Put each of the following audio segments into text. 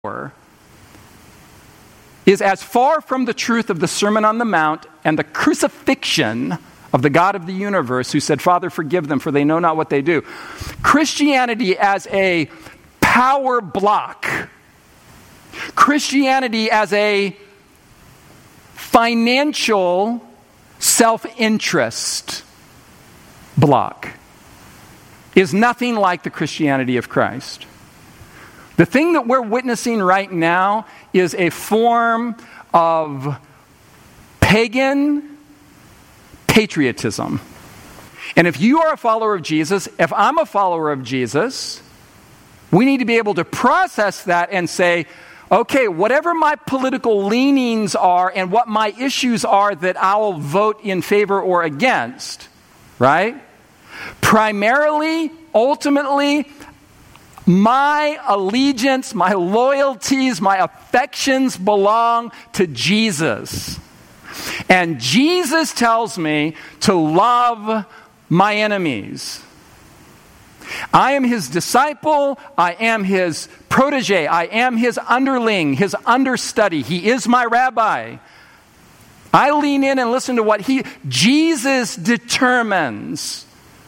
is as far from the truth of the Sermon on the Mount and the crucifixion of the God of the universe who said, Father, forgive them, for they know not what they do. Christianity as a power block. Christianity as a financial self-interest block is nothing like the Christianity of Christ. The thing that we're witnessing right now is a form of pagan patriotism. And if you are a follower of Jesus, if I'm a follower of Jesus, we need to be able to process that and say, okay, whatever my political leanings are and what my issues are that I'll vote in favor or against, right? Primarily, ultimately, my allegiance, my loyalties, my affections belong to Jesus. And Jesus tells me to love my enemies. I am his disciple. I am his protege. I am his underling, his understudy. He is my rabbi. I lean in and listen to what Jesus determines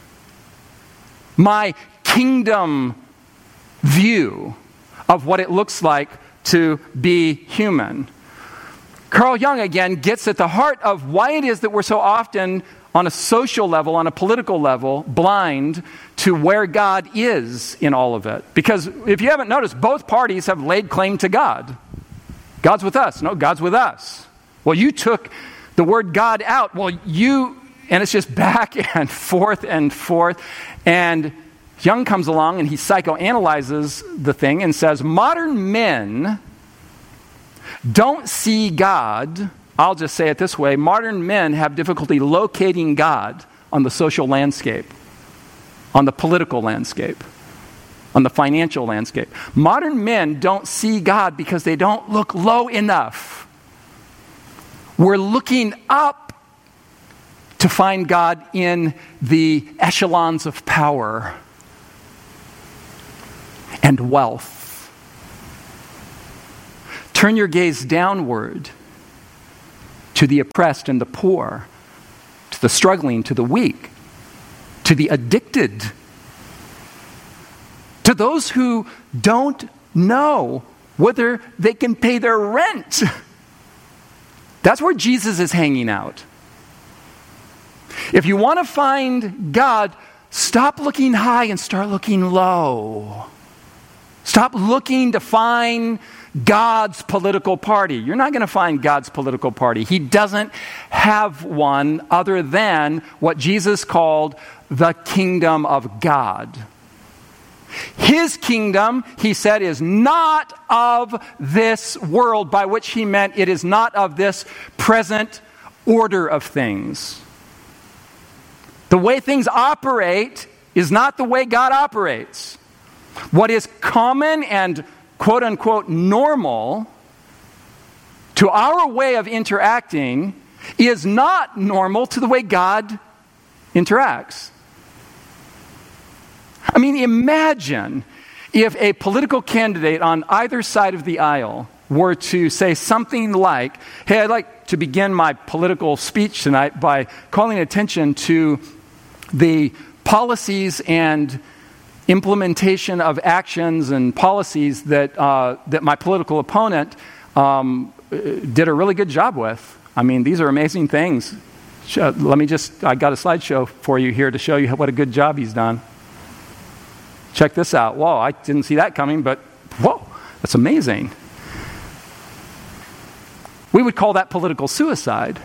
my kingdom view of what it looks like to be human. Carl Jung, again, gets at the heart of why it is that we're so often, on a social level, on a political level, blind to where God is in all of it. Because if you haven't noticed, both parties have laid claim to God. God's with us. No, God's with us. Well, you took the word God out. Well, and it's just back and forth and forth. And Jung comes along and he psychoanalyzes the thing and says, modern men don't see God. I'll just say it this way. Modern men have difficulty locating God on the social landscape, on the political landscape, on the financial landscape. Modern men don't see God because they don't look low enough. We're looking up to find God in the echelons of power and wealth. Turn your gaze downward to the oppressed and the poor, to the struggling, to the weak, to the addicted, to those who don't know whether they can pay their rent. That's where Jesus is hanging out. If you want to find God, stop looking high and start looking low. Stop looking to find God's political party. You're not going to find God's political party. He doesn't have one other than what Jesus called the kingdom of God. His kingdom, he said, is not of this world, by which he meant it is not of this present order of things. The way things operate is not the way God operates. What is common and quote-unquote normal to our way of interacting is not normal to the way God interacts. I mean, imagine if a political candidate on either side of the aisle were to say something like, hey, I'd like to begin my political speech tonight by calling attention to the policies and implementation of actions and policies that my political opponent did a really good job with. I mean, these are amazing things. I got a slideshow for you here to show you what a good job he's done. Check this out. Whoa, I didn't see that coming, but whoa, that's amazing. We would call that political suicide.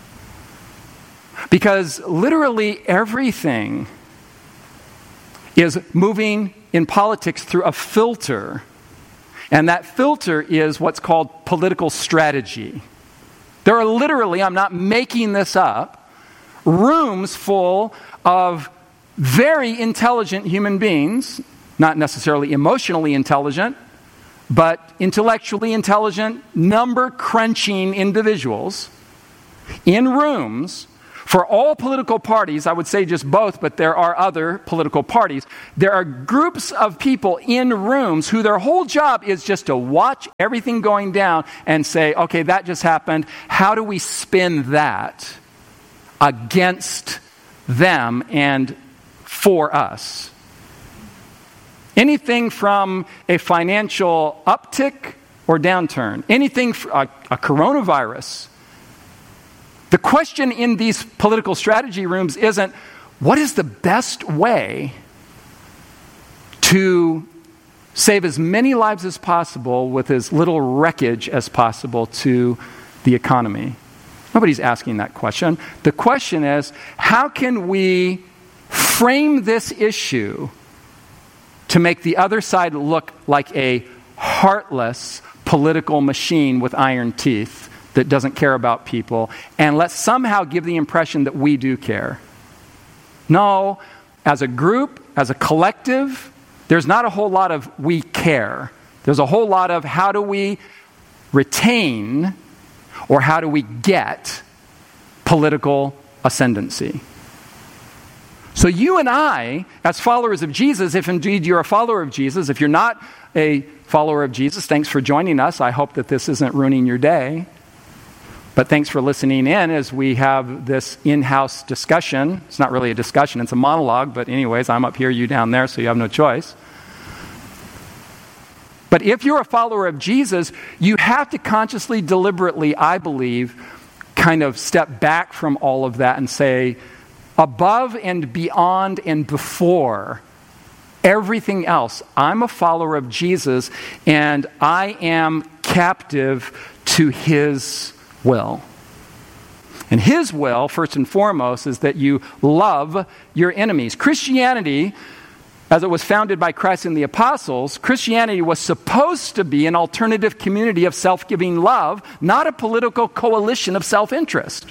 Because literally everything is moving in politics through a filter. And that filter is what's called political strategy. There are literally, I'm not making this up, rooms full of very intelligent human beings, not necessarily emotionally intelligent, but intellectually intelligent, number-crunching individuals in rooms For all political parties, I would say just both, but there are other political parties, there are groups of people in rooms who their whole job is just to watch everything going down and say, okay, that just happened. How do we spin that against them and for us? Anything from a financial uptick or downturn, anything, a coronavirus. The question in these political strategy rooms isn't, what is the best way to save as many lives as possible with as little wreckage as possible to the economy? Nobody's asking that question. The question is, how can we frame this issue to make the other side look like a heartless political machine with iron teeth that doesn't care about people, and let's somehow give the impression that we do care? No, as a group, as a collective, there's not a whole lot of we care. There's a whole lot of how do we retain or how do we get political ascendancy. So you and I, as followers of Jesus, if indeed you're a follower of Jesus, if you're not a follower of Jesus, thanks for joining us. I hope that this isn't ruining your day. But thanks for listening in as we have this in-house discussion. It's not really a discussion, it's a monologue. But anyways, I'm up here, you down there, so you have no choice. But if you're a follower of Jesus, you have to consciously, deliberately, I believe, kind of step back from all of that and say, above and beyond and before everything else, I'm a follower of Jesus and I am captive to his will. And his will, first and foremost, is that you love your enemies. Christianity, as it was founded by Christ and the apostles, Christianity was supposed to be an alternative community of self-giving love, not a political coalition of self-interest.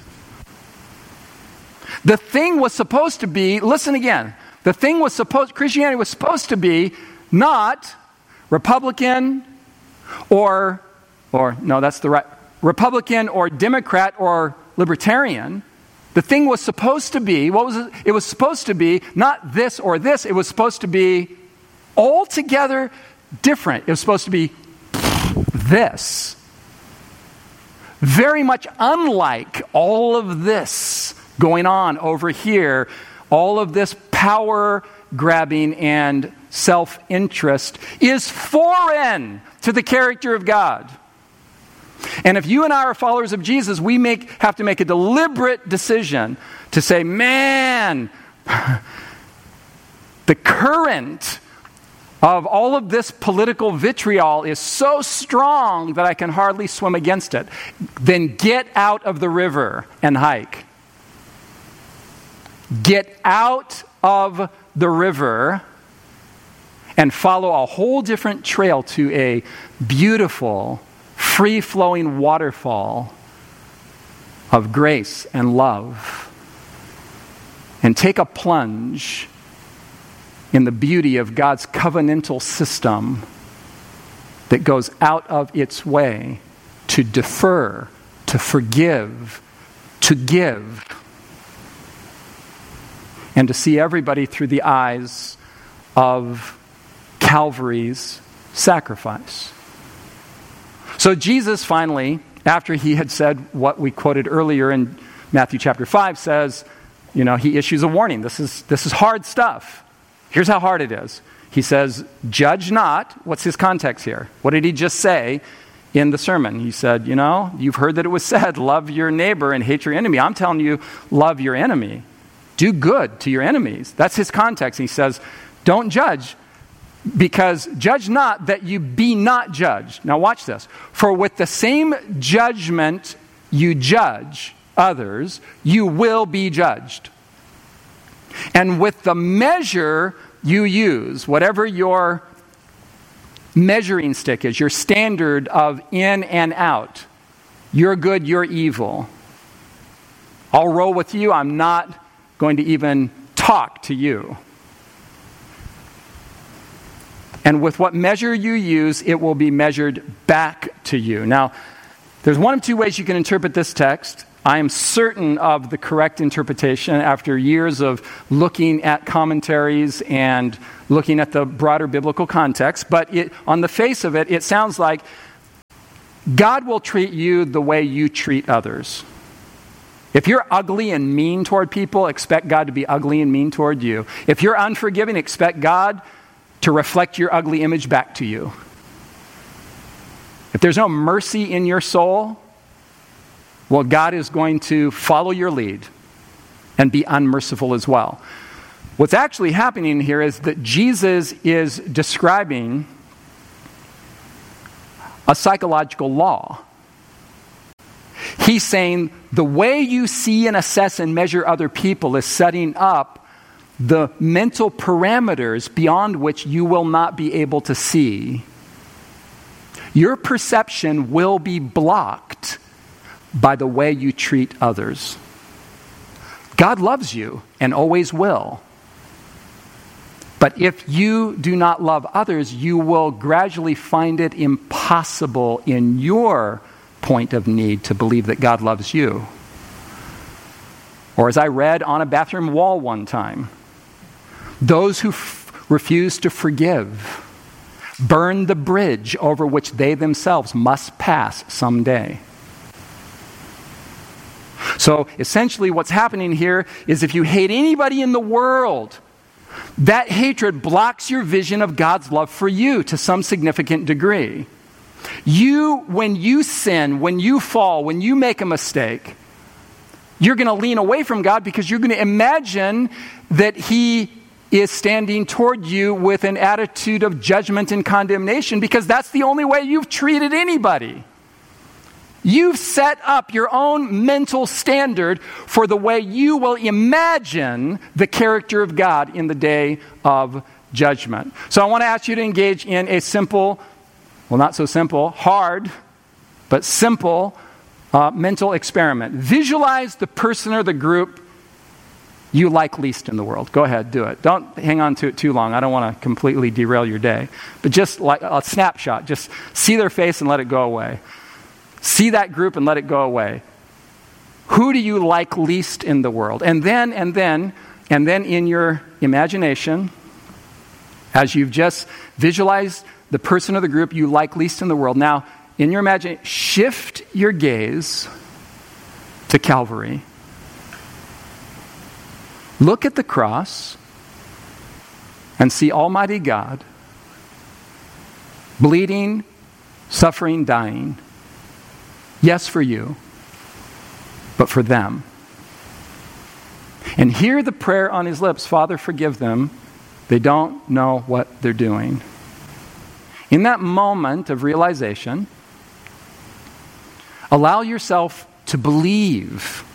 The thing was supposed to be, listen again, Christianity was supposed to be not Republican Republican or Democrat or Libertarian. The thing was supposed to be, what was it? It was supposed to be not this or this. It was supposed to be altogether different. It was supposed to be this. Very much unlike all of this going on over here, all of this power grabbing and self-interest is foreign to the character of God. And if you and I are followers of Jesus, we have to make a deliberate decision to say, man, the current of all of this political vitriol is so strong that I can hardly swim against it. Then get out of the river and hike. Get out of the river and follow a whole different trail to a beautiful, free-flowing waterfall of grace and love. And take a plunge in the beauty of God's covenantal system that goes out of its way to defer, to forgive, to give, and to see everybody through the eyes of Calvary's sacrifice. So Jesus finally, after he had said what we quoted earlier in Matthew chapter 5, says, he issues a warning. This is hard stuff. Here's how hard it is. He says, judge not. What's his context here? What did he just say in the sermon? He said, you've heard that it was said, love your neighbor and hate your enemy. I'm telling you, love your enemy. Do good to your enemies. That's his context. He says, don't judge, because judge not that you be not judged. Now watch this. For with the same judgment you judge others, you will be judged. And with the measure you use, whatever your measuring stick is, your standard of in and out, you're good, you're evil. I'll roll with you. I'm not going to even talk to you. And with what measure you use, it will be measured back to you. Now, there's one of two ways you can interpret this text. I am certain of the correct interpretation after years of looking at commentaries and looking at the broader biblical context. But on the face of it, it sounds like God will treat you the way you treat others. If you're ugly and mean toward people, expect God to be ugly and mean toward you. If you're unforgiving, expect God to reflect your ugly image back to you. If there's no mercy in your soul, well, God is going to follow your lead and be unmerciful as well. What's actually happening here is that Jesus is describing a psychological law. He's saying the way you see and assess and measure other people is setting up the mental parameters beyond which you will not be able to see. Your perception will be blocked by the way you treat others. God loves you and always will. But if you do not love others, you will gradually find it impossible in your point of need to believe that God loves you. Or as I read on a bathroom wall one time, those who refuse to forgive burn the bridge over which they themselves must pass someday. So essentially what's happening here is if you hate anybody in the world, that hatred blocks your vision of God's love for you to some significant degree. When you sin, when you fall, when you make a mistake, you're going to lean away from God because you're going to imagine that He is standing toward you with an attitude of judgment and condemnation because that's the only way you've treated anybody. You've set up your own mental standard for the way you will imagine the character of God in the day of judgment. So I want to ask you to engage in a simple, well, not so simple, hard, but simple mental experiment. Visualize the person or the group you like least in the world. Go ahead, do it. Don't hang on to it too long. I don't want to completely derail your day. But just like a snapshot, just see their face and let it go away. See that group and let it go away. Who do you like least in the world? And then in your imagination, as you've just visualized the person or the group you like least in the world, now in your imagination, shift your gaze to Calvary. Look at the cross and see Almighty God bleeding, suffering, dying. Yes, for you, but for them. And hear the prayer on his lips, Father, forgive them. They don't know what they're doing. In that moment of realization, allow yourself to believe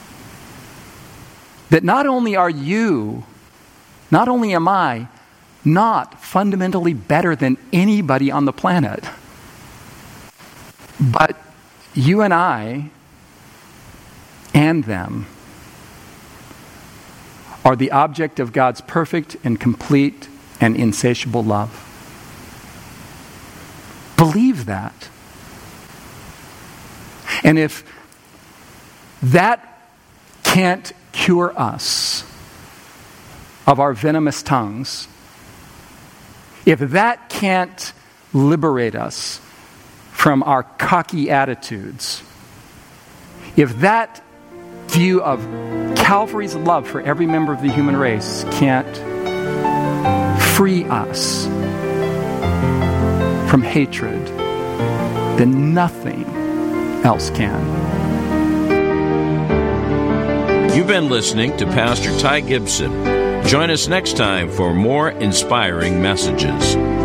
that not only are you, not only am I, not fundamentally better than anybody on the planet, but you and I and them are the object of God's perfect and complete and insatiable love. Believe that. And if that can't cure us of our venomous tongues, if that can't liberate us from our cocky attitudes, if that view of Calvary's love for every member of the human race can't free us from hatred, then nothing else can. You've been listening to Pastor Ty Gibson. Join us next time for more inspiring messages.